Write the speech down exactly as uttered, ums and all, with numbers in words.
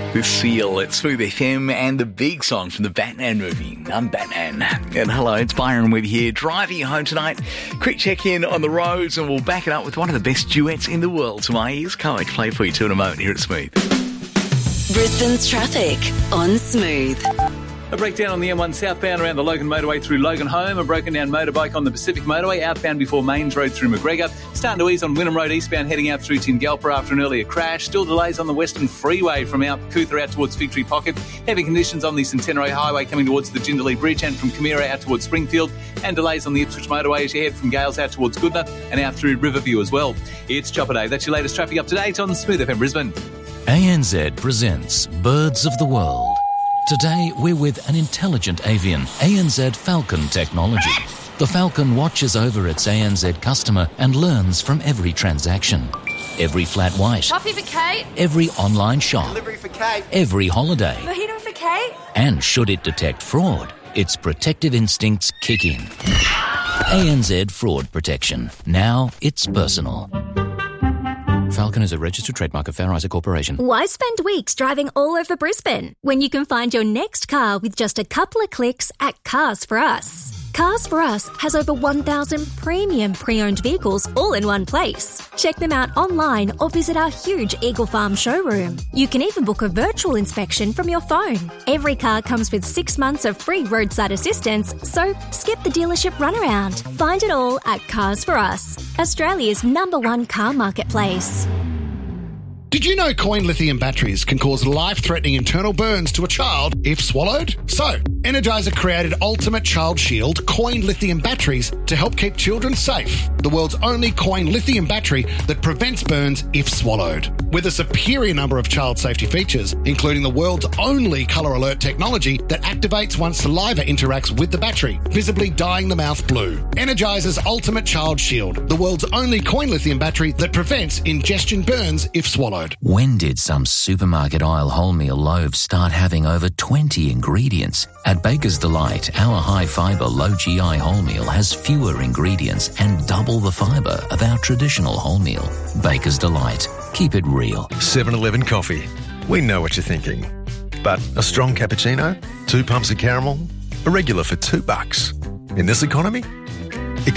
The Seal at Smooth F M and the big song from the Batman movie. I'm Batman. And hello, it's Byron with you here, driving you home tonight. Quick check-in on the roads and we'll back it up with one of the best duets in the world to my ears. Can't wait to play for you two in a moment here at Smooth. Brisbane's traffic on Smooth. A breakdown on the M one southbound around the Logan motorway through Logan Home. A broken down motorbike on the Pacific motorway outbound before Mains Road through McGregor. Starting to ease on Wynnum Road eastbound heading out through Tingalpa after an earlier crash. Still delays on the Western Freeway from Mount Cootha out towards Victory Pocket. Heavy conditions on the Centenary Highway coming towards the Jindalee Bridge and from Camira out towards Springfield. And delays on the Ipswich motorway as you head from Gales out towards Goodna and out through Riverview as well. It's Chopper Day. That's your latest traffic up to date on Smooth F M Brisbane. A N Z presents Birds of the World. Today, we're with an intelligent avian, A N Z Falcon technology. The Falcon watches over its A N Z customer and learns from every transaction. Every flat white. Coffee for Kate. Every online shop. Delivery for Kate. Every holiday. Mojito for Kate. And should it detect fraud, its protective instincts kick in. A N Z Fraud Protection. Now it's personal. Falcon is a registered trademark of Fair Isaac Corporation. Why spend weeks driving all over Brisbane when you can find your next car with just a couple of clicks at Cars for Us? Cars for Us has over one thousand premium pre-owned vehicles all in one place. Check them out online or visit our huge Eagle Farm showroom. You can even book a virtual inspection from your phone. Every car comes with six months of free roadside assistance, so skip the dealership runaround. Find it all at Cars for Us, Australia's number one car marketplace. Did you know coin lithium batteries can cause life-threatening internal burns to a child if swallowed? So, Energizer created Ultimate Child Shield coin lithium batteries to help keep children safe. The world's only coin lithium battery that prevents burns if swallowed. With a superior number of child safety features, including the world's only colour alert technology that activates once saliva interacts with the battery, visibly dyeing the mouth blue. Energizer's Ultimate Child Shield, the world's only coin lithium battery that prevents ingestion burns if swallowed. When did some supermarket aisle wholemeal loaves start having over twenty ingredients? At Baker's Delight, our high-fibre, low-G I wholemeal has fewer ingredients and double the fibre of our traditional wholemeal. Baker's Delight. Keep it real. seven eleven Coffee. We know what you're thinking. But a strong cappuccino? Two pumps of caramel? A regular for two bucks. In this economy,